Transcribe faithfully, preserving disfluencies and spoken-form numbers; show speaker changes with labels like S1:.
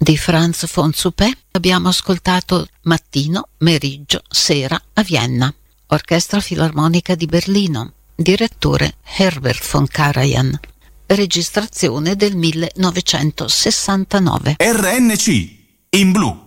S1: di Franz von Suppé abbiamo ascoltato Mattino, Meriggio, Sera a Vienna. Orchestra Filarmonica di Berlino, direttore Herbert von Karajan. Registrazione del millenovecentosessantanove.
S2: R N C in blu.